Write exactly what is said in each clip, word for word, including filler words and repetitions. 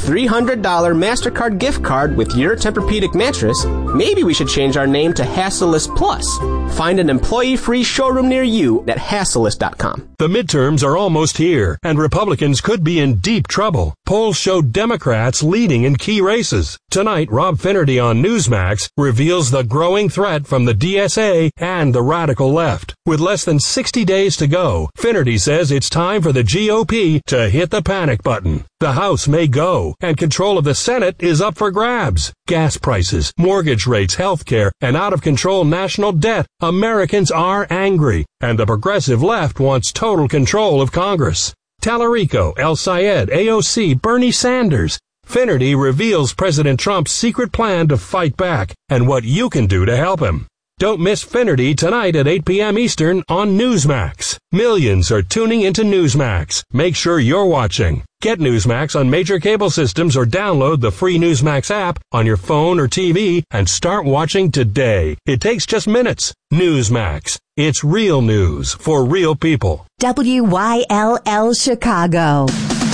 three hundred dollars MasterCard gift card with your Tempur-Pedic mattress, maybe we should change our name to Hassellist Plus. Find an employee-free showroom near you at Hassellist dot com. The midterms are almost here, and Republicans could be in deep trouble. Polls show Democrats leading in key races. Tonight, Rob Finnerty on Newsmax reveals the growing threat from the D S A and the radical left. With less than sixty days to go, Finnerty says it's time for the G O P to hit the panic button. The House may go, and control of the Senate is up for grabs. Gas prices, mortgage rates, health care, and out-of-control national debt. Americans are angry, and the progressive left wants total control of Congress. Tallarico, El Sayed, A O C, Bernie Sanders. Finnerty reveals President Trump's secret plan to fight back and what you can do to help him. Don't miss Finnerty tonight at eight p.m. Eastern on Newsmax. Millions are tuning into Newsmax. Make sure you're watching. Get Newsmax on major cable systems or download the free Newsmax app on your phone or T V and start watching today. It takes just minutes. Newsmax. It's real news for real people. W Y L L Chicago.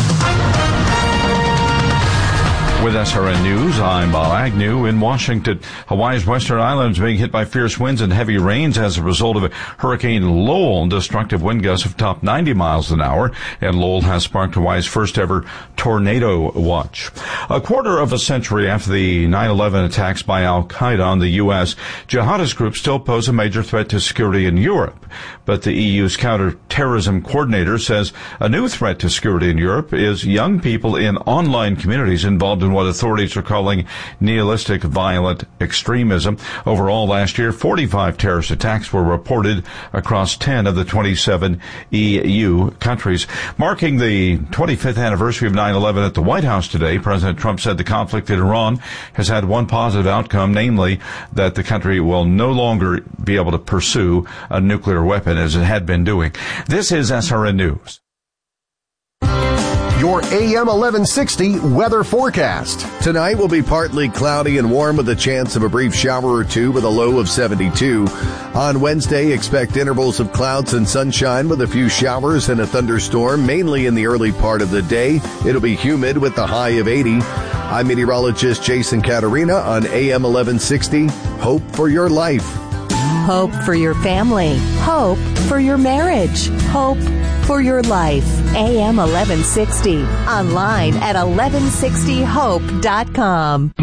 With S R N News, I'm Bob Agnew in Washington. Hawaii's western islands being hit by fierce winds and heavy rains as a result of Hurricane Lowell. Destructive wind gusts have topped ninety miles an hour, and Lowell has sparked Hawaii's first ever tornado watch. A quarter of a century after the nine eleven attacks by Al-Qaeda on the U S, jihadist groups still pose a major threat to security in Europe. But the E U's counterterrorism coordinator says a new threat to security in Europe is young people in online communities involved in what authorities are calling nihilistic violent extremism. Overall, last year, forty-five terrorist attacks were reported across ten of the twenty-seven E U countries. Marking the twenty-fifth anniversary of nine eleven at the White House today, President Trump said the conflict in Iran has had one positive outcome, namely that the country will no longer be able to pursue a nuclear weapon as it had been doing. This is S R N News. Your A M eleven sixty weather forecast. Tonight will be partly cloudy and warm with a chance of a brief shower or two with a low of seventy-two. On Wednesday, expect intervals of clouds and sunshine with a few showers and a thunderstorm, mainly in the early part of the day. It'll be humid with a high of eighty. I'm meteorologist Jason Caterina on A M eleven sixty. Hope for your life. Hope for your family. Hope for your marriage. Hope for your life. A M eleven sixty. Online at eleven sixty hope dot com.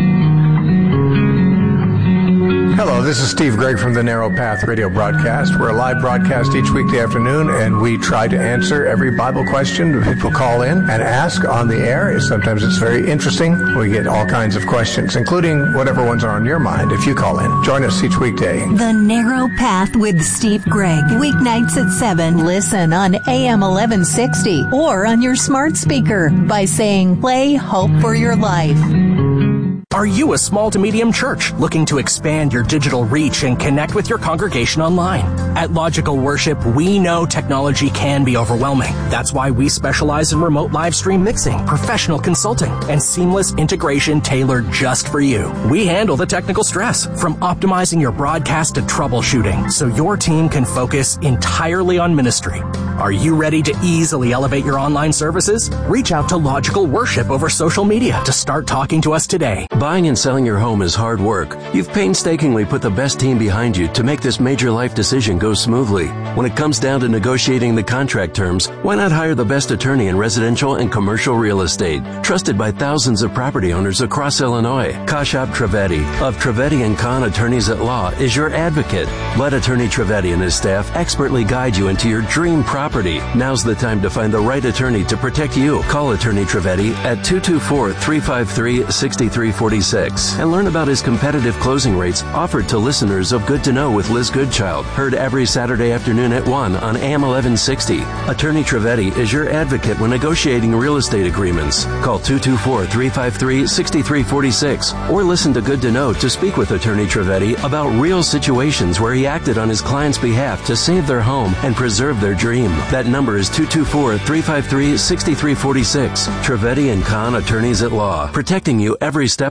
Hello, this is Steve Gregg from the Narrow Path Radio Broadcast. We're a live broadcast each weekday afternoon, and we try to answer every Bible question people call in and ask on the air. Sometimes it's very interesting. We get all kinds of questions, including whatever ones are on your mind if you call in. Join us each weekday. The Narrow Path with Steve Gregg. Weeknights at seven. Listen on A M eleven sixty or on your smart speaker by saying, play Hope for Your Life. Are you a small to medium church looking to expand your digital reach and connect with your congregation online? At Logical Worship, we know technology can be overwhelming. That's why we specialize in remote live stream mixing, professional consulting, and seamless integration tailored just for you. We handle the technical stress, from optimizing your broadcast to troubleshooting, so your team can focus entirely on ministry. Are you ready to easily elevate your online services? Reach out to Logical Worship over social media to start talking to us today. Buying and selling your home is hard work. You've painstakingly put the best team behind you to make this major life decision go smoothly. When it comes down to negotiating the contract terms, why not hire the best attorney in residential and commercial real estate, trusted by thousands of property owners across Illinois? Kashab Trivedi of Trivedi and Kahn Attorneys at Law is your advocate. Let Attorney Trivedi and his staff expertly guide you into your dream property. Now's the time to find the right attorney to protect you. Call Attorney Trivedi at two two four, three five three, six three four six and learn about his competitive closing rates offered to listeners of Good to Know with Liz Goodchild, heard every Saturday afternoon at one on A M eleven sixty. Attorney Trivedi is your advocate when negotiating real estate agreements. Call two two four, three five three, six three four six or listen to Good to Know to speak with Attorney Trivedi about real situations where he acted on his client's behalf to save their home and preserve their dream. That number is two two four, three five three, six three four six. Trivedi and Kahn Attorneys at Law, protecting you every step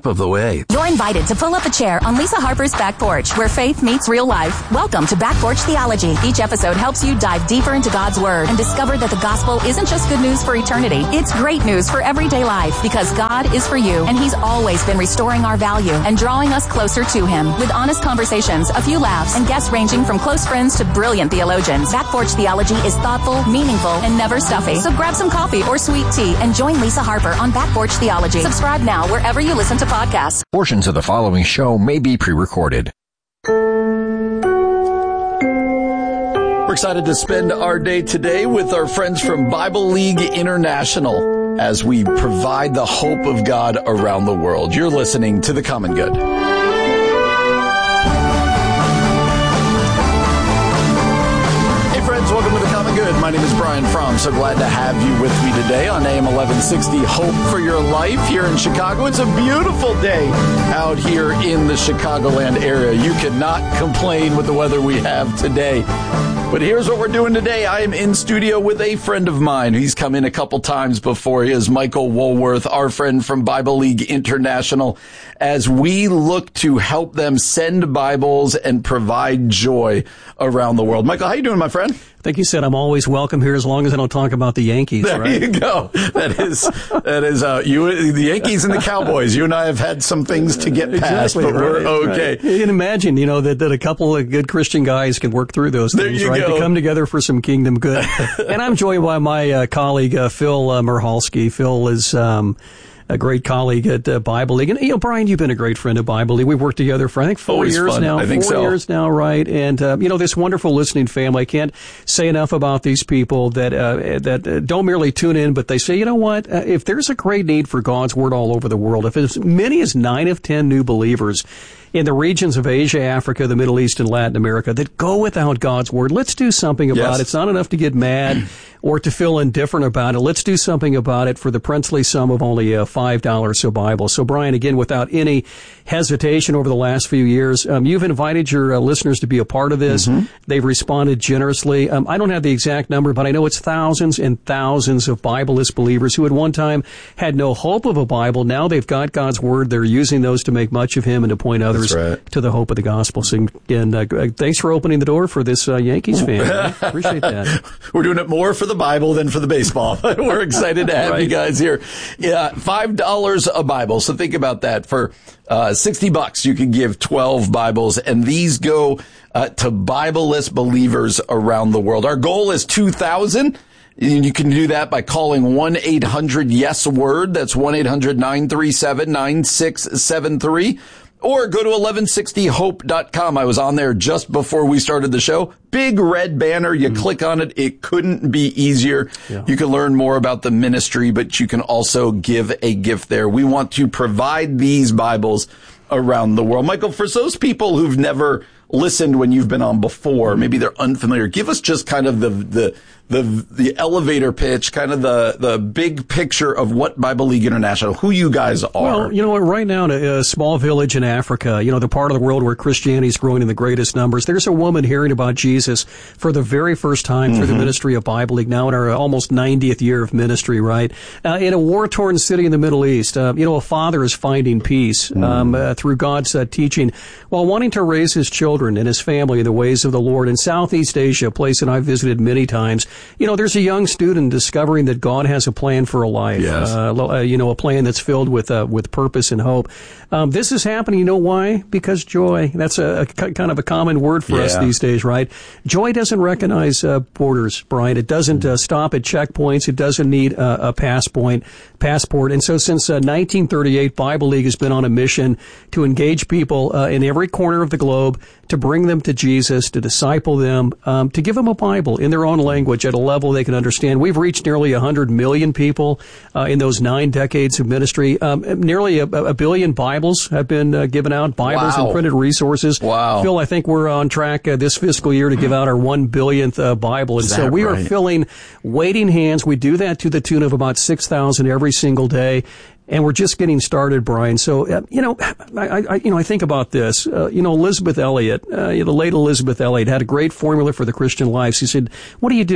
of the way. You're invited to pull up a chair on Lisa Harper's Back Porch, where faith meets real life. Welcome to Back Porch Theology. Each episode helps you dive deeper into God's Word and discover that the gospel isn't just good news for eternity. It's great news for everyday life, because God is for you, and He's always been restoring our value and drawing us closer to Him. With honest conversations, a few laughs, and guests ranging from close friends to brilliant theologians, Back Porch Theology is thoughtful, meaningful, and never stuffy. So grab some coffee or sweet tea and join Lisa Harper on Back Porch Theology. Subscribe now wherever you listen to podcasts. Portions of the following show may be pre-recorded. We're excited to spend our day today with our friends from Bible League International as we provide the hope of God around the world. You're listening to The Common Good. Welcome to The Common Good. My name is Brian Fromm. So glad to have you with me today on A M eleven sixty Hope for Your Life here in Chicago. It's a beautiful day out here in the Chicagoland area. You cannot complain with the weather we have today. But here's what we're doing today. I am in studio with a friend of mine. He's come in a couple times before. He is Michael Woolworth, our friend from Bible League International, as we look to help them send Bibles and provide joy around the world. Michael, how you doing, my friend? I think you said I'm always welcome here as long as I don't talk about the Yankees, there right? There you go. That is, that is, uh, you, the Yankees and the Cowboys. You and I have had some things to get past, exactly, but right, we're okay. Right. You can imagine, you know, that, that a couple of good Christian guys can work through those there things, you right? Go. To come together for some kingdom good. And I'm joined by my uh, colleague, uh, Phil uh, Merhalski. Phil is, um, a great colleague at uh, Bible League. And, you know, Brian, you've been a great friend of Bible League. We've worked together for, I think, four Always years fun. now. I think four so. years now, right? And, uh, you know, this wonderful listening family. I can't say enough about these people that, uh, that uh, don't merely tune in, but they say, you know what? Uh, if there's a great need for God's Word all over the world, if as many as nine of ten new believers in the regions of Asia, Africa, the Middle East, and Latin America that go without God's Word, let's do something about yes. it. It's not enough to get mad or to feel indifferent about it. Let's do something about it for the princely sum of only uh, five dollars a Bible. So, Brian, again, without any hesitation over the last few years, um, you've invited your uh, listeners to be a part of this. Mm-hmm. They've responded generously. Um, I don't have the exact number, but I know it's thousands and thousands of Bibleless believers who at one time had no hope of a Bible. Now they've got God's Word. They're using those to make much of Him and to point others right. to the hope of the gospel. So, again, uh, thanks for opening the door for this uh, Yankees fan. I appreciate that. We're doing it more for the Bible than for the baseball. We're excited to have right. you guys here. Yeah, five dollars a Bible. So think about that. For uh, sixty bucks, you could give twelve Bibles, and these go uh, to Bibleless believers around the world. Our goal is two thousand. And you can do that by calling one eight hundred yes word. That's one eight hundred nine three seven nine six seven three. Or go to eleven sixty hope dot com. I was on there just before we started the show. Big red banner. You mm-hmm. click on it. It couldn't be easier. Yeah. You can learn more about the ministry, but you can also give a gift there. We want to provide these Bibles around the world. Michael, for those people who've never listened when you've been on before, maybe they're unfamiliar, give us just kind of the the the the elevator pitch, kind of the the big picture of what Bible League International, who you guys are. Well, you know what, right now in a, a small village in Africa, you know, the part of the world where Christianity is growing in the greatest numbers, there's a woman hearing about Jesus for the very first time mm-hmm. through the ministry of Bible League, now in our almost ninetieth year of ministry, right? Uh, in a war-torn city in the Middle East, uh, you know, a father is finding peace mm. um, uh, through God's uh, teaching while wanting to raise his children and his family in the ways of the Lord. In Southeast Asia, a place that I've visited many times, you know, there's a young student discovering that God has a plan for a life. Yes. Uh, you know, a plan that's filled with uh, with purpose and hope. Um, this is happening. You know why? Because joy. That's a, a kind of a common word for yeah. us these days, right? Joy doesn't recognize uh, borders, Brian. It doesn't uh, stop at checkpoints. It doesn't need uh, a passport. Passport. And so, since uh, nineteen thirty-eight, Bible League has been on a mission to engage people uh, in every corner of the globe, to bring them to Jesus, to disciple them, um, to give them a Bible in their own language at a level they can understand. We've reached nearly one hundred million people uh, in those nine decades of ministry. Um, nearly a, a billion Bibles have been uh, given out, Bibles wow. and printed resources. Wow. Phil, I think we're on track uh, this fiscal year to give out our one billionth uh, Bible. And so we right? are filling waiting hands. We do that to the tune of about six thousand every single day. And we're just getting started, Brian. So, uh, you know, I, I, you know, I think about this. Uh, you know, Elizabeth Elliot, uh, the late Elizabeth Elliot, had a great formula for the Christian life. She said, "What do you do?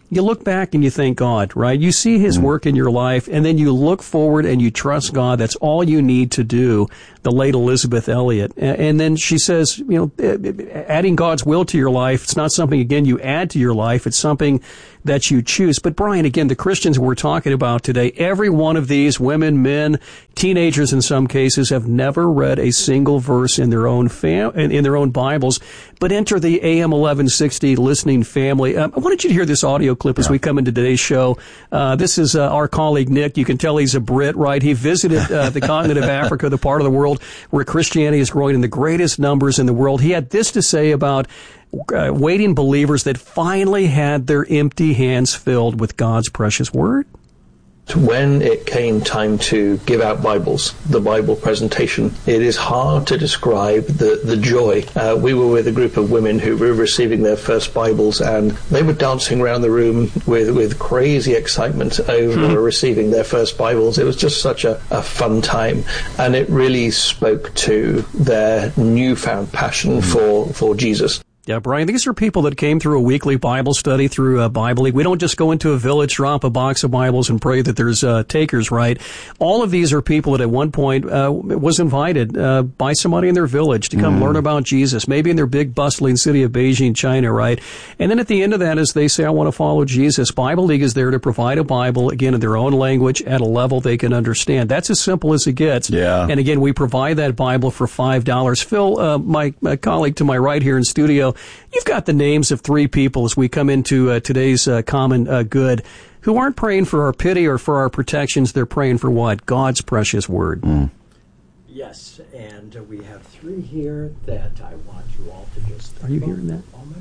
you look back and you thank God, right? You see his work in your life, and then you look forward and you trust God. That's all you need to do. The late Elizabeth Elliot. And then she says, you know, adding God's will to your life, it's not something, again, you add to your life. It's something that you choose. But Brian, again, the Christians we're talking about today, every one of these women, men, teenagers in some cases, have never read a single verse in their own fam- in their own Bibles. But enter the A M eleven sixty listening family. Um, I wanted you to hear this audio clip as yeah. we come into today's show. Uh, this is uh, our colleague Nick. You can tell he's a Brit, right? He visited uh, the continent of Africa, the part of the world where Christianity is growing in the greatest numbers in the world. He had this to say about uh, waiting believers that finally had their empty hands filled with God's precious word. When it came time to give out Bibles, the Bible presentation, it is hard to describe the, the joy. Uh, we were with a group of women who were receiving their first Bibles, and they were dancing around the room with, with crazy excitement over mm. receiving their first Bibles. It was just such a, a fun time, and it really spoke to their newfound passion mm. for, for Jesus. Yeah, Brian, these are people that came through a weekly Bible study through a Bible League. We don't just go into a village, drop a box of Bibles, and pray that there's uh, takers, right? All of these are people that at one point uh, was invited uh, by somebody in their village to come mm. learn about Jesus, maybe in their big bustling city of Beijing, China, right? And then at the end of that, as they say, I want to follow Jesus, Bible League is there to provide a Bible, again, in their own language at a level they can understand. That's as simple as it gets. Yeah. And again, we provide that Bible for five dollars. Phil, uh, my, my colleague to my right here in studio, you've got the names of three people as we come into uh, today's uh, common uh, good who aren't praying for our pity or for our protections. They're praying for what? God's precious word. Mm. Yes, and uh, we have three here that I want you all to just... Are you hearing that? Moment.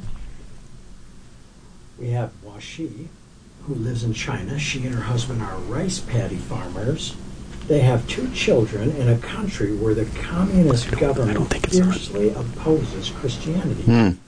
We have Washi, who lives in China. She and her husband are rice paddy farmers. They have two children in a country where the communist government fiercely opposes Christianity. Mm.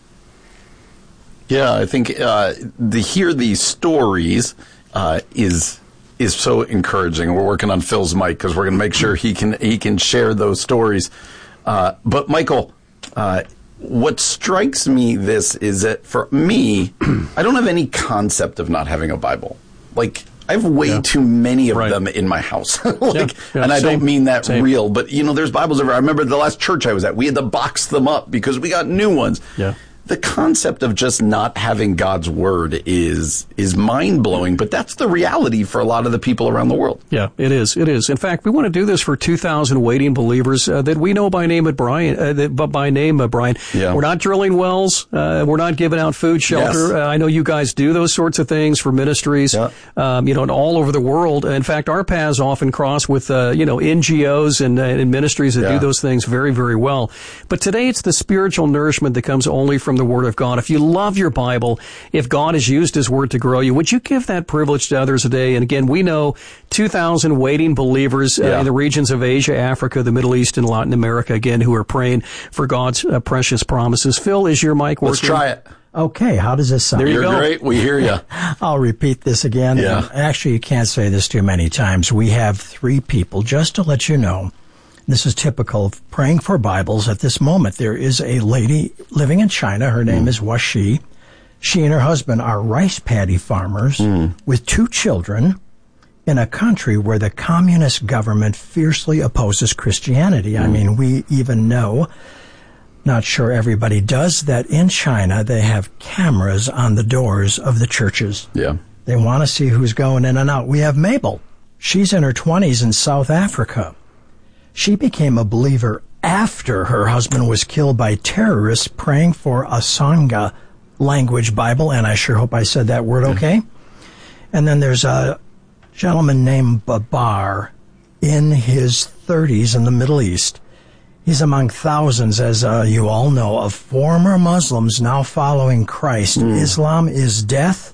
Yeah, I think uh, to hear these stories uh, is is so encouraging. We're working on Phil's mic because we're going to make sure he can he can share those stories. Uh, but Michael, uh, what strikes me this is that for me, I don't have any concept of not having a Bible. Like I have way yeah. too many of right. them in my house. like, yeah. Yeah. And I Same. don't mean that Same. real, but you know, there's Bibles everywhere. I remember the last church I was at, we had to box them up because we got new ones. Yeah. The concept of just not having God's word is is mind-blowing, but that's the reality for a lot of the people around the world. Yeah, it is. It is. In fact, we want to do this for two thousand waiting believers uh, that we know by name at Brian, uh, that, but by name, uh, Brian. Yeah. We're not drilling wells. Uh, we're not giving out food, shelter. Yes. Uh, I know you guys do those sorts of things for ministries, yeah. um, you know, and all over the world. In fact, our paths often cross with, uh, you know, N G Os and, uh, and ministries that yeah. do those things very, very well. But today it's the spiritual nourishment that comes only from the Word of God. If you love your Bible, if God has used His Word to grow you, would you give that privilege to others today? And again, we know two thousand waiting believers uh, yeah. in the regions of Asia, Africa, the Middle East, and Latin America, again, who are praying for God's uh, precious promises. Phil, is your mic working? Let's try it. Okay, how does this sound? There you You're go. Great. We hear you. I'll repeat this again. Yeah. Actually, you can't say this too many times. We have three people, just to let you know. This is typical of praying for Bibles at this moment. There is a lady living in China. Her name mm. is Washi. She and her husband are rice paddy farmers mm. with two children in a country where the communist government fiercely opposes Christianity. Mm. I mean, we even know, not sure everybody does, that in China they have cameras on the doors of the churches. Yeah. They want to see who's going in and out. We have Mabel. She's in her twenties in South Africa. She became a believer after her husband was killed by terrorists praying for a Sangha language Bible, and I sure hope I said that word okay. And then there's a gentleman named Babar in his thirties in the Middle East. He's among thousands, as uh, you all know, of former Muslims now following Christ. Mm. Islam is death,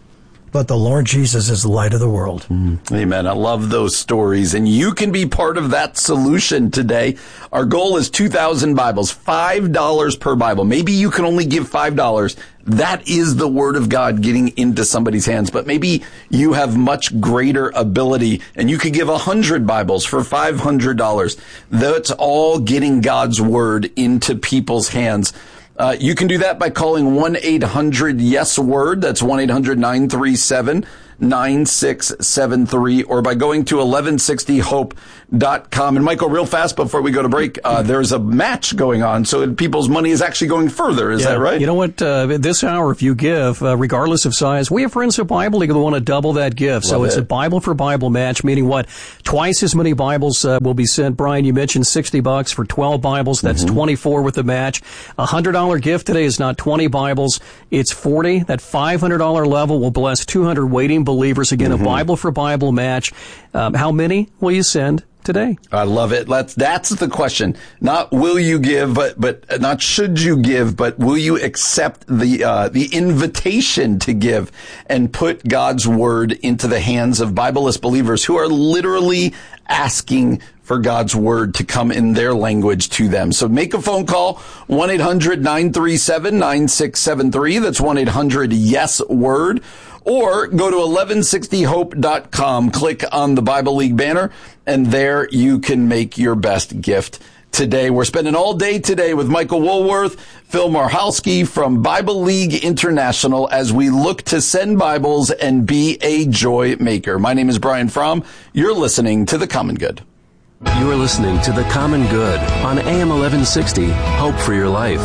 but the Lord Jesus is the light of the world. Mm. Amen. I love those stories, and you can be part of that solution today. Our goal is two thousand Bibles, five dollars per Bible. Maybe you can only give five dollars. That is the Word of God getting into somebody's hands. But maybe you have much greater ability, and you could give one hundred Bibles for five hundred dollars. That's all getting God's Word into people's hands. Uh, you can do that by calling one eight hundred yes word. That's one eight hundred nine three seven nine six seven three, or by going to eleven sixty hope dot com. And Michael, real fast before we go to break, uh, there's a match going on, so people's money is actually going further. Is yeah. that right? You know what? Uh, this hour, if you give, uh, regardless of size, we have friends at Bible League that want to double that gift. Love so it's it. a Bible for Bible match, meaning what? Twice as many Bibles uh, will be sent. Brian, you mentioned sixty bucks for twelve Bibles. That's mm-hmm. twenty-four with the match. A one hundred dollars gift today is not twenty Bibles. It's forty. That five hundred dollars level will bless two hundred waiting believers. Again, mm-hmm. a Bible for Bible match. Um, how many will you send today? I love it. Let's, that's the question. Not will you give, but, but not should you give, but will you accept the, uh, the invitation to give and put God's word into the hands of Bible-less believers who are literally asking for God's word to come in their language to them. So make a phone call, one eight hundred nine three seven nine six seven three. That's one eight hundred yes word. Or go to eleven sixty hope dot com, click on the Bible League banner, and there you can make your best gift today. We're spending all day today with Michael Woolworth, Phil Marhalski from Bible League International as we look to send Bibles and be a joy maker. My name is Brian Fromm. You're listening to The Common Good. You are listening to The Common Good on A M eleven sixty, Hope for Your Life.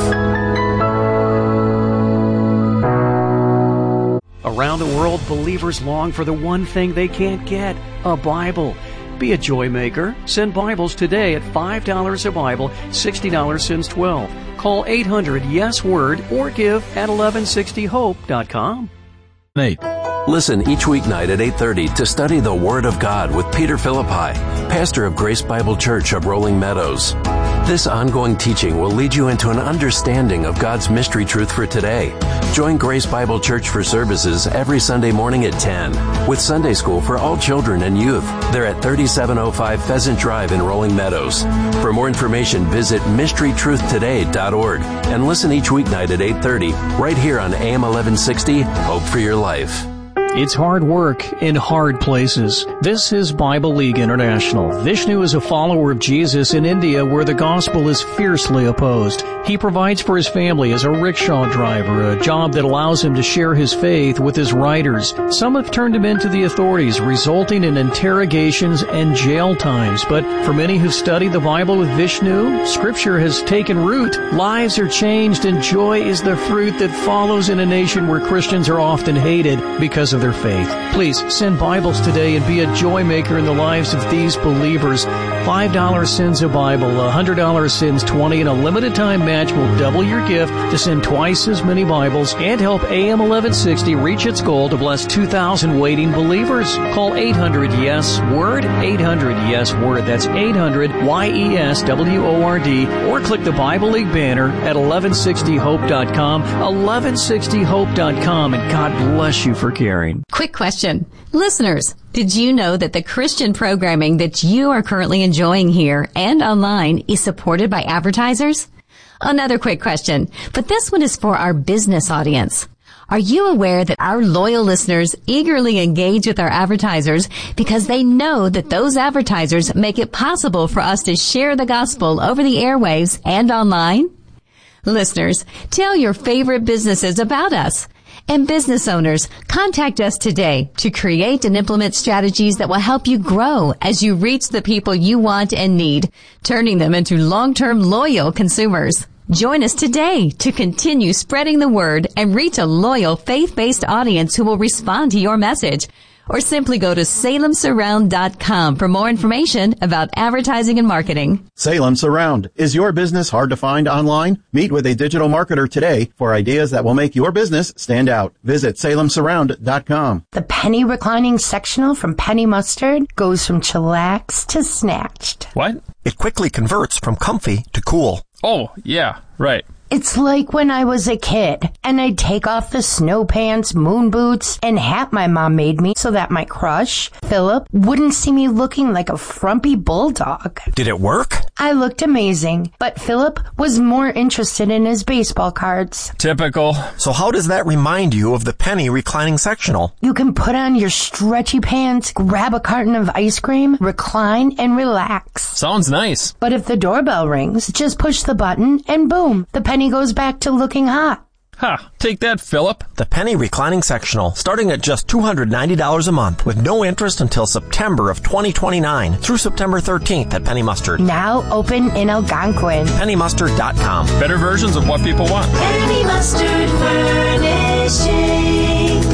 Around the world, believers long for the one thing they can't get, a Bible. Be a joy maker. Send Bibles today at five dollars a Bible, sixty dollars since twelve. Call eight hundred yes word or give at eleven sixty hope dot com. Nate. Listen each weeknight at eight thirty to study the Word of God with Peter Philippi, pastor of Grace Bible Church of Rolling Meadows. This ongoing teaching will lead you into an understanding of God's mystery truth for today. Join Grace Bible Church for services every Sunday morning at ten, with Sunday school for all children and youth. They're at thirty-seven oh five Pheasant Drive in Rolling Meadows. For more information, visit mystery truth today dot org and listen each weeknight at eight thirty, right here on A M eleven sixty, Hope for Your Life. It's hard work in hard places. This is Bible League International. Vishnu is a follower of Jesus in India where the gospel is fiercely opposed. He provides for his family as a rickshaw driver, a job that allows him to share his faith with his riders. Some have turned him into the authorities, resulting in interrogations and jail times. But for many who've studied the Bible with Vishnu, Scripture has taken root. Lives are changed and joy is the fruit that follows in a nation where Christians are often hated because of their faith. Please send Bibles today and be a joy maker in the lives of these believers. five dollars sends a Bible, one hundred dollars sends twenty, and a limited time match will double your gift to send twice as many Bibles and help A M eleven sixty reach its goal to bless two thousand waiting believers. Call eight hundred yes word, eight hundred yes word. That's eight hundred Y E S W O R D, or click the Bible League banner at eleven sixty hope dot com, eleven sixty hope dot com, and God bless you for caring. Quick question. Listeners, did you know that the Christian programming that you are currently enjoying here and online is supported by advertisers? Another quick question, but this one is for our business audience. Are you aware that our loyal listeners eagerly engage with our advertisers because they know that those advertisers make it possible for us to share the gospel over the airwaves and online? Listeners, tell your favorite businesses about us. And business owners, contact us today to create and implement strategies that will help you grow as you reach the people you want and need, turning them into long-term loyal consumers. Join us today to continue spreading the word and reach a loyal faith-based audience who will respond to your message. Or simply go to salem surround dot com for more information about advertising and marketing. Salem Surround. Is your business hard to find online? Meet with a digital marketer today for ideas that will make your business stand out. Visit salem surround dot com. The penny reclining sectional from Penny Mustard goes from chillax to snatched. What? It quickly converts from comfy to cool. Oh, yeah, right. It's like when I was a kid, and I'd take off the snow pants, moon boots, and hat my mom made me so that my crush, Philip, wouldn't see me looking like a frumpy bulldog. Did it work? I looked amazing, but Philip was more interested in his baseball cards. Typical. So how does that remind you of the penny reclining sectional? You can put on your stretchy pants, grab a carton of ice cream, recline, and relax. Sounds nice. But if the doorbell rings, just push the button, and boom, the penny he goes back to looking hot. Ha! Take that, Philip. The Penny Reclining Sectional, starting at just two hundred ninety dollars a month, with no interest until September of twenty twenty-nine through September thirteenth at Penny Mustard. Now open in Algonquin. penny mustard dot com. Better versions of what people want. Penny Mustard Furnishing.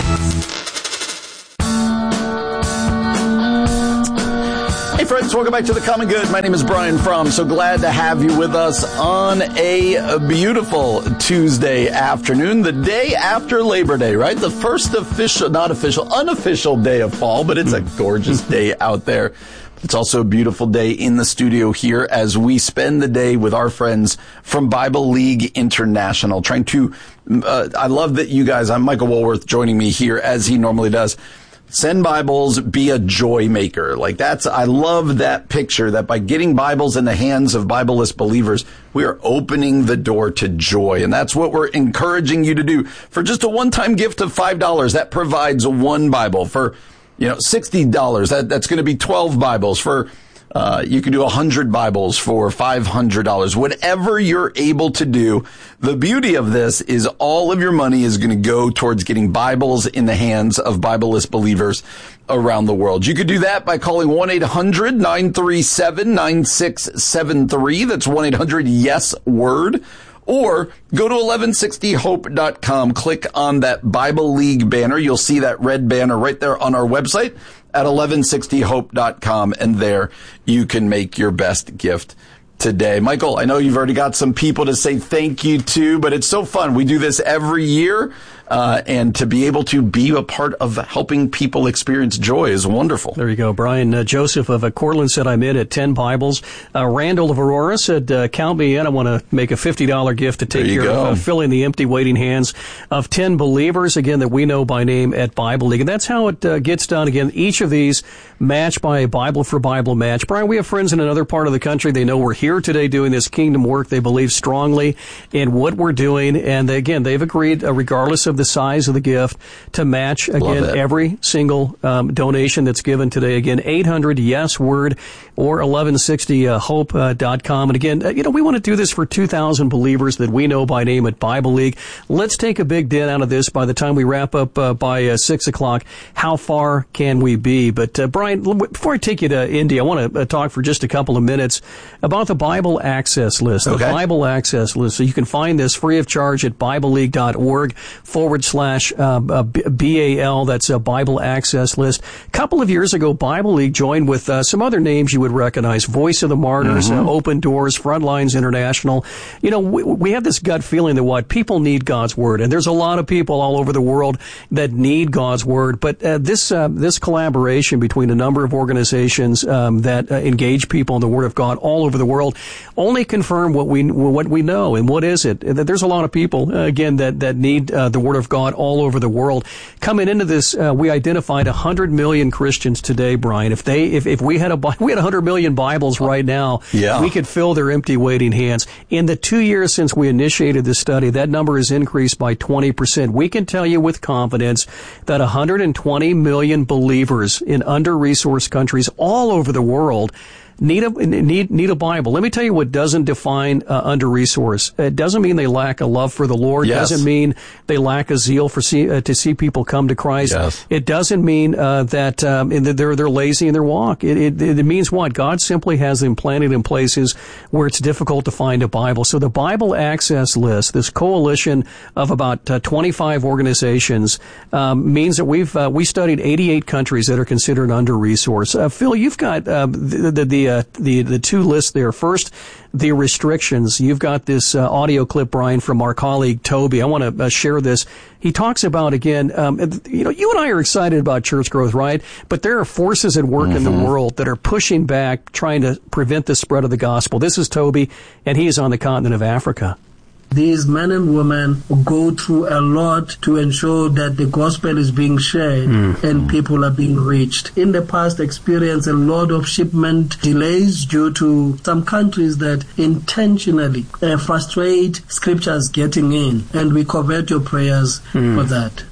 Hey friends, welcome back to The Common Good. My name is Brian Fromm. So glad to have you with us on a beautiful Tuesday afternoon, the day after Labor Day, right? The first official, not official, unofficial day of fall, but it's a gorgeous day out there. It's also a beautiful day in the studio here as we spend the day with our friends from Bible League International, trying to, uh, I love that you guys, I'm Michael Woolworth joining me here as he normally does. Send Bibles, be a joy maker. Like that's, I love that picture that by getting Bibles in the hands of Bibleless believers, we are opening the door to joy. And that's what we're encouraging you to do. For just a one-time gift of five dollars, that provides one Bible. For, you know, sixty dollars, that, that's going to be twelve Bibles. For, Uh, you can do one hundred Bibles for five hundred dollars. Whatever you're able to do, the beauty of this is all of your money is going to go towards getting Bibles in the hands of Bibleless believers around the world. You could do that by calling one eight hundred nine three seven nine six seven three. That's one eight hundred yes word. Or go to eleven sixty hope dot com. Click on that Bible League banner. You'll see that red banner right there on our website at eleven sixty hope dot com, and there you can make your best gift today. Michael, I know you've already got some people to say thank you to, but it's so fun. We do this every year, uh, and to be able to be a part of helping people experience joy is wonderful. There you go, Brian. Uh, Joseph of uh, Cortland said, I'm in at ten Bibles. Uh, Randall of Aurora said, uh, count me in. I want to make a fifty dollars gift to take care go. of uh, filling the empty waiting hands of ten believers, again, that we know by name at Bible League. And that's how it uh, gets done. Again, each of these matched by a Bible for Bible match. Brian, we have friends in another part of the country. They know we're here today doing this kingdom work. They believe strongly in what we're doing. And they, again, they've agreed, uh, regardless of the size of the gift, to match, again, every single um, donation that's given today. Again, eight hundred yes word or eleven sixty hope dot com. And again, uh, you know, we want to do this for two thousand believers that we know by name at Bible League. Let's take a big dent out of this by the time we wrap up uh, by uh, six o'clock. How far can we be? But uh, Brian, before I take you to India, I want to uh, talk for just a couple of minutes about the Bible Access List. The okay. Bible Access List. So you can find this free of charge at BibleLeague.org forward slash uh, B A L. That's a Bible Access List. A couple of years ago, Bible League joined with uh, some other names you would recognize. Voice of the Martyrs, mm-hmm. uh, Open Doors, Frontlines International. You know, we, we have this gut feeling that what? People need God's Word. And there's a lot of people all over the world that need God's Word. But uh, this uh, this collaboration between a number of organizations um, that uh, engage people in the Word of God all over the world only confirm what we what we know. And what is it? That there's a lot of people, uh, again, that, that need uh, the Word of God all over the world. Coming into this, uh, we identified one hundred million Christians today, Brian. If they, if, if we had a, we had one hundred million Bibles right now, yeah. we could fill their empty waiting hands. In the two years since we initiated this study, that number has increased by twenty percent. We can tell you with confidence that one hundred twenty million believers in under-resourced countries all over the world Need a need need a Bible. Let me tell you what doesn't define uh, under-resourced. It doesn't mean they lack a love for the Lord. It yes. doesn't mean they lack a zeal for see, uh, to see people come to Christ. Yes. It doesn't mean uh, that um, they're they're lazy in their walk. It, it it means what? God simply has them planted in places where it's difficult to find a Bible. So the Bible Access List, this coalition of about uh, twenty-five organizations, um, means that we've uh, we studied eighty-eight countries that are considered under-resourced. Uh, Phil, you've got uh, the the, the Uh, the the two lists there. First, the restrictions. You've got this uh, audio clip, Brian, from our colleague Toby. I want to uh, share this. He talks about, again, um, you know, you and I are excited about church growth, right? But there are forces at work mm-hmm. in the world that are pushing back, trying to prevent the spread of the gospel. This is Toby, and he is on the continent of Africa. These men and women go through a lot to ensure that the gospel is being shared mm. and people are being reached. In the past, experienced a lot of shipment delays due to some countries that intentionally uh, frustrate scriptures getting in, and we covet your prayers mm. for that.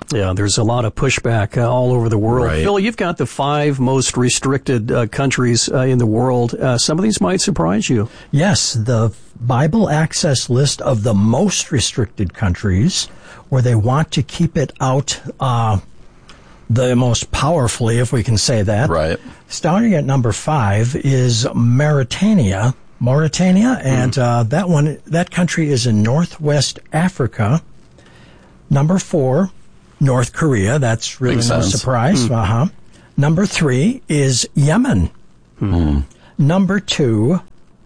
Yeah, there's a lot of pushback uh, all over the world. Right. Phil, you've got the five most restricted uh, countries uh, in the world. Uh, some of these might surprise you. Yes, the Bible Access list of the most restricted countries, where they want to keep it out uh, the most powerfully, if we can say that. Right. Starting at number five is Mauritania. Mauritania, and mm. uh, that one, that country is in Northwest Africa. Number four, North Korea. That's really Makes no sense. surprise. Mm. Uh-huh. Number three is Yemen. Mm. Number two,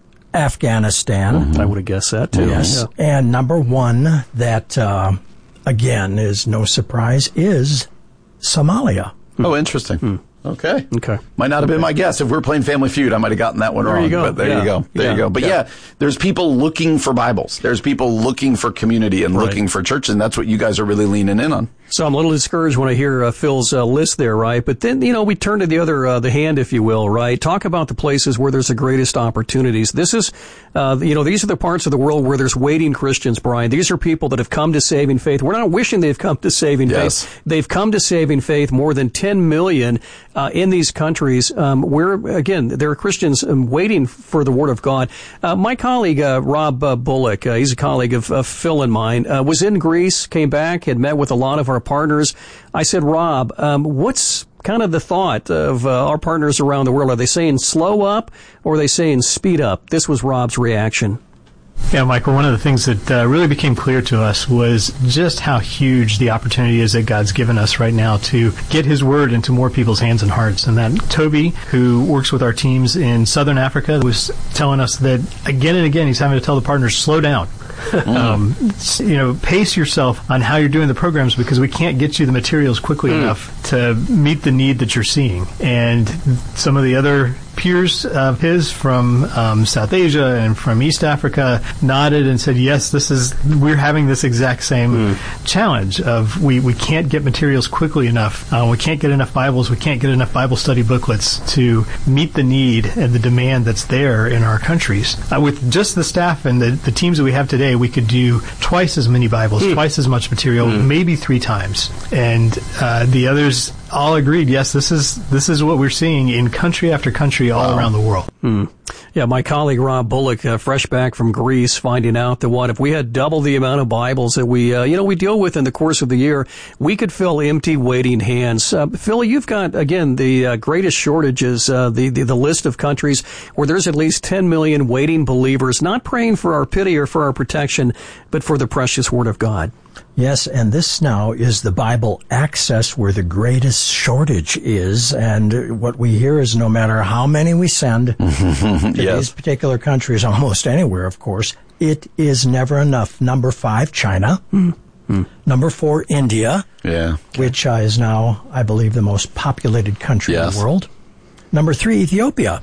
Afghanistan. Mm-hmm. I would have guessed that too. Yes. Yeah. And number one, that uh, again is no surprise, is Somalia. Oh, interesting. Mm. Okay. Okay. Might not have been my guess. If we were playing Family Feud, I might have gotten that one there wrong. You go. But there yeah. you go. There yeah. you go. But yeah. yeah, there's people looking for Bibles. There's people looking for community and right. looking for church, and that's what you guys are really leaning in on. So I'm a little discouraged when I hear uh, Phil's uh, list there, right? But then, you know, we turn to the other, uh, the hand, if you will, right? Talk about the places where there's the greatest opportunities. This is, uh, you know, these are the parts of the world where there's waiting Christians, Brian. These are people that have come to saving faith. We're not wishing they've come to saving yes. faith. They've come to saving faith, more than ten million uh, in these countries um, where, again, there are Christians um, waiting for the Word of God. Uh, my colleague, uh, Rob uh, Bullock, uh, he's a colleague of, of Phil and mine, uh, was in Greece, came back, had met with a lot of our partners. I said, Rob, um, what's kind of the thought of uh, our partners around the world? Are they saying slow up or are they saying speed up? This was Rob's reaction. Yeah, Michael, one of the things that uh, really became clear to us was just how huge the opportunity is that God's given us right now to get His Word into more people's hands and hearts. And that Toby, who works with our teams in Southern Africa, was telling us that again and again he's having to tell the partners, slow down. Mm. Um, you know, pace yourself on how you're doing the programs because we can't get you the materials quickly mm. enough to meet the need that you're seeing. And some of the other peers of his from um, South Asia and from East Africa nodded and said, yes, this is, we're having this exact same mm. challenge of we, we can't get materials quickly enough. Uh, we can't get enough Bibles. We can't get enough Bible study booklets to meet the need and the demand that's there in our countries. Uh, with just the staff and the, the teams that we have today, we could do twice as many Bibles, mm. twice as much material, mm. maybe three times. And uh, the others all agreed, yes, this is this is what we're seeing in country after country all wow. around the world. Hmm. Yeah, my colleague Rob Bullock, uh, fresh back from Greece, finding out that what if we had double the amount of Bibles that we, uh, you know, we deal with in the course of the year, we could fill empty, waiting hands. Uh, Phil, you've got again the uh, greatest shortages, uh, the, the the list of countries where there's at least ten million waiting believers, not praying for our pity or for our protection, but for the precious Word of God. Yes, and this now is the Bible Access where the greatest shortage is. And what we hear is no matter how many we send to yes. these particular countries, almost anywhere, of course, it is never enough. Number five, China. Mm-hmm. Number four, India, yeah. which uh, is now, I believe, the most populated country yes. in the world. Number three, Ethiopia.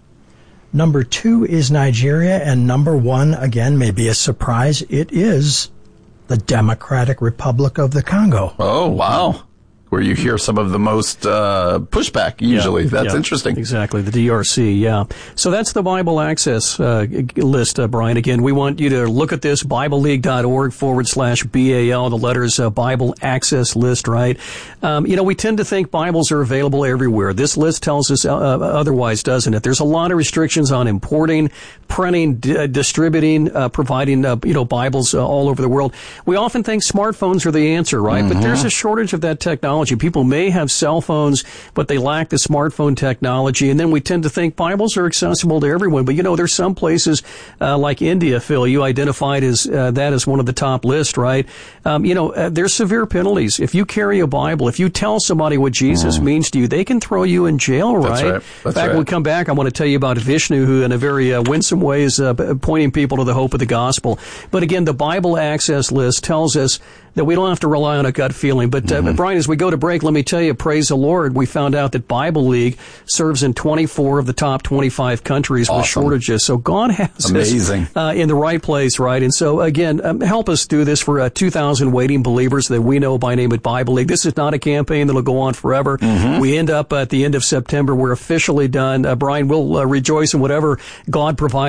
Number two is Nigeria. And number one, again, may be a surprise, it is the Democratic Republic of the Congo. Oh, wow. Where you hear some of the most uh, pushback, usually. Yeah, that's yeah, interesting. Exactly, the D R C, yeah. So that's the Bible Access uh, list, uh, Brian. Again, we want you to look at this, BibleLeague.org forward slash B A L, the letters uh, Bible Access list, right? Um, you know, we tend to think Bibles are available everywhere. This list tells us uh, otherwise, doesn't it? There's a lot of restrictions on importing, printing, d- distributing, uh, providing, uh, you know, Bibles uh, all over the world. We often think smartphones are the answer, right? Mm-hmm. But there's a shortage of that technology. People may have cell phones, but they lack the smartphone technology. And then we tend to think Bibles are accessible to everyone. But, you know, there's some places uh, like India, Phil, you identified as uh, that as one of the top lists, right? Um, you know, uh, there's severe penalties. If you carry a Bible, if you tell somebody what Jesus mm. means to you, they can throw you in jail, right? That's right. That's in fact, right. when we come back, I want to tell you about Vishnu, who in a very uh, winsome way is uh, pointing people to the hope of the gospel. But again, the Bible Access list tells us that we don't have to rely on a gut feeling. But, uh, mm-hmm. Brian, as we go to break, let me tell you, praise the Lord, we found out that Bible League serves in twenty-four of the top twenty-five countries awesome. with shortages. So God has Amazing. us uh, in the right place, right? And so, again, um, help us do this for uh, two thousand waiting believers that we know by name at Bible League. This is not a campaign that will go on forever. Mm-hmm. We end up at the end of September. We're officially done. Uh, Brian, we'll uh, rejoice in whatever God provides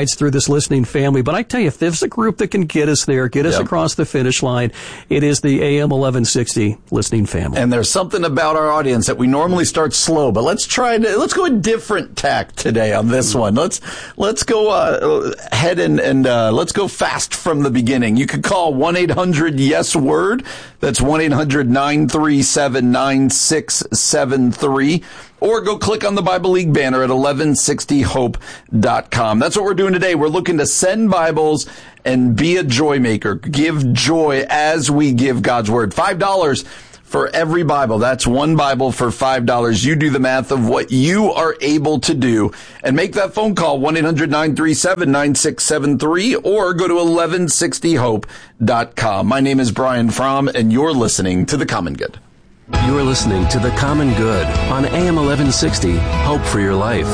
guides through this listening family. But I tell you, if there's a group that can get us there, get us yep. across the finish line, it is the A M eleven sixty listening family. And there's something about our audience that we normally start slow, but let's try to, let's go a different tack today on this one. Let's, let's go, uh, ahead and, and, uh, let's go fast from the beginning. You could call one eight hundred yes word. That's one eight hundred nine three seven nine six seven three. Or go click on the Bible League banner at eleven sixty hope dot com. That's what we're doing today. We're looking to send Bibles and be a joy maker. Give joy as we give God's Word. five dollars for every Bible. That's one Bible for five dollars. You do the math of what you are able to do and make that phone call, one eight hundred nine three seven nine six seven three, or go to eleven sixty hope dot com. My name is Brian Fromm, and you're listening to The Common Good. You're listening to The Common Good on A M eleven sixty, Hope for Your Life.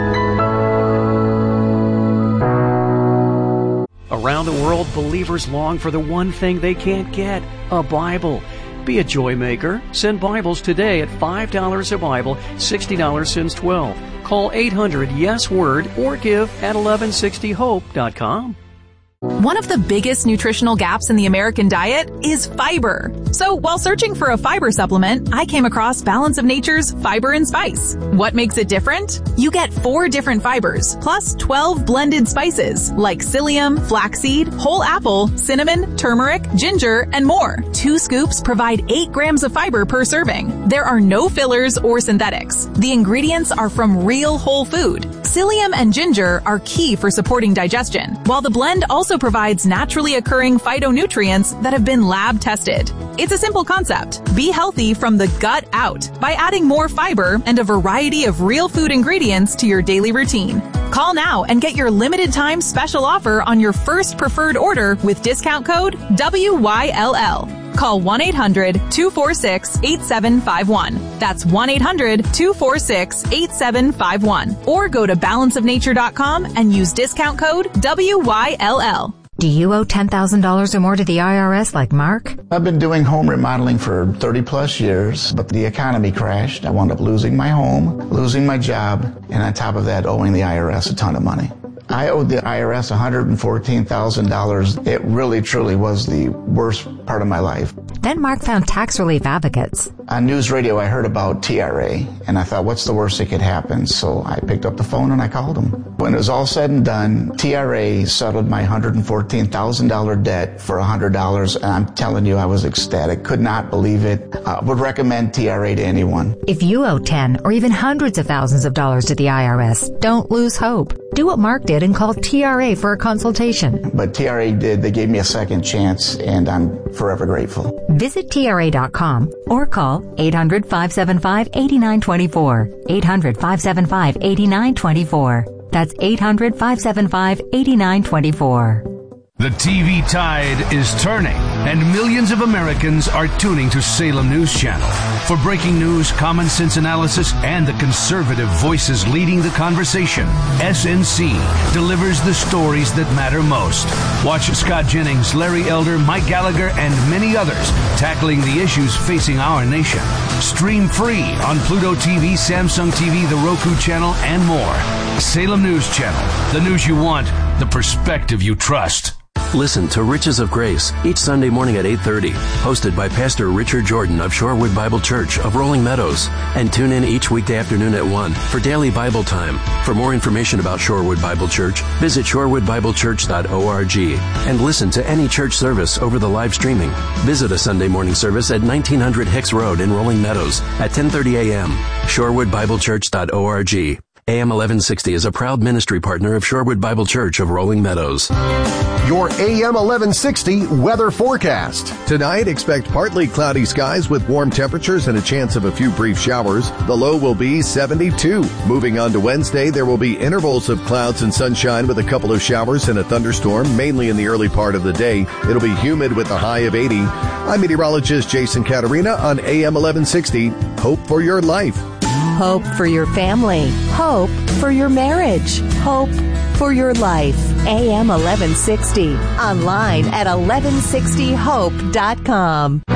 Around the world, believers long for the one thing they can't get, a Bible. Be a joy maker. Send Bibles today at five dollars a Bible, sixty dollars since twelve. Call eight hundred yes word or give at eleven sixty hope dot com. One of the biggest nutritional gaps in the American diet is fiber. So while searching for a fiber supplement, I came across Balance of Nature's Fiber and Spice. What makes it different? You get four different fibers, plus twelve blended spices, like psyllium, flaxseed, whole apple, cinnamon, turmeric, ginger, and more. Two scoops provide eight grams of fiber per serving. There are no fillers or synthetics. The ingredients are from real whole food. Psyllium and ginger are key for supporting digestion, while the blend also provides naturally occurring phytonutrients that have been lab tested. It's a simple concept. Be healthy from the gut out by adding more fiber and a variety of real food ingredients to your daily routine. Call now and get your limited time special offer on your first preferred order with discount code W Y L L. Call one eight hundred two four six eight seven five one. That's one eight hundred two four six eight seven five one. Or go to balance of nature dot com and use discount code W Y L L. Do you owe ten thousand dollars or more to the I R S like Mark? I've been doing home remodeling for thirty plus years, but the economy crashed. I wound up losing my home, losing my job, and on top of that, owing the I R S a ton of money. I owed the I R S one hundred fourteen thousand dollars. It really, truly was the worst part of my life. Then Mark found Tax Relief Advocates. On news radio, I heard about T R A, and I thought, what's the worst that could happen? So I picked up the phone and I called them. When it was all said and done, T R A settled my one hundred fourteen thousand dollars debt for one hundred dollars, and I'm telling you, I was ecstatic. Could not believe it. Uh, would recommend T R A to anyone. If you owe ten or even hundreds of thousands of dollars to the I R S, don't lose hope. Do what Mark did and call T R A for a consultation. But T R A did. They gave me a second chance, and I'm forever grateful. Visit T R A dot com or call eight hundred five seven five eight nine two four. eight hundred five seven five eight nine two four. That's eight hundred five seven five eight nine two four. The T V tide is turning, and millions of Americans are tuning to Salem News Channel. For breaking news, common sense analysis, and the conservative voices leading the conversation, S N C delivers the stories that matter most. Watch Scott Jennings, Larry Elder, Mike Gallagher, and many others tackling the issues facing our nation. Stream free on Pluto T V, Samsung T V, the Roku channel, and more. Salem News Channel, the news you want, the perspective you trust. Listen to Riches of Grace each Sunday morning at eight thirty, hosted by Pastor Richard Jordan of Shorewood Bible Church of Rolling Meadows. And tune in each weekday afternoon at one for daily Bible time. For more information about Shorewood Bible Church, visit shorewood bible church dot org and listen to any church service over the live streaming. Visit a Sunday morning service at nineteen hundred Hicks Road in Rolling Meadows at ten thirty a.m. shorewood bible church dot org. A M eleven sixty is a proud ministry partner of Shorewood Bible Church of Rolling Meadows. Your A M eleven sixty weather forecast. Tonight, expect partly cloudy skies with warm temperatures and a chance of a few brief showers. The low will be seventy-two. Moving on to Wednesday, there will be intervals of clouds and sunshine with a couple of showers and a thunderstorm, mainly in the early part of the day. It'll be humid with a high of eighty. I'm meteorologist Jason Caterina on A M eleven sixty. Hope for your life. Hope for your family. Hope for your marriage. Hope for your life. A M eleven sixty. Online at eleven sixty hope dot com.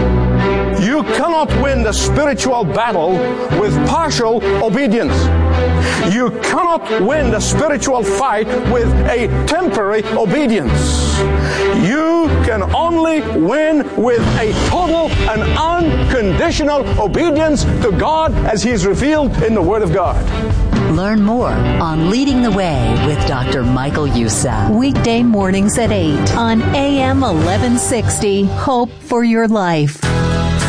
You cannot win the spiritual battle with partial obedience. You cannot win the spiritual fight with a temporary obedience. You can only win with a total and unconditional obedience to God as He is revealed in the Word of God. Learn more on Leading the Way with Doctor Michael Youssef. Weekday mornings at eight on A M eleven sixty. Hope for your life.